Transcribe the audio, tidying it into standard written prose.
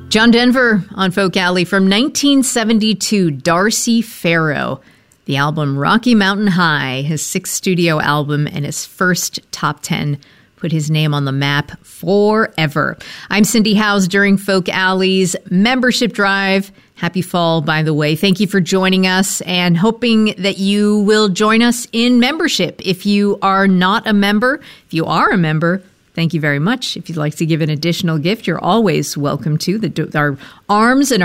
John Denver on Folk Alley from 1972, Darcy Farrow. The album Rocky Mountain High, his sixth studio album and his first top 10, put his name on the map forever. I'm Cindy Howes during Folk Alley's membership drive. Happy fall, by the way. Thank you for joining us and hoping that you will join us in membership. If you are not a member, if you are a member, thank you very much. If you'd like to give an additional gift, you're always welcome to. Our arms and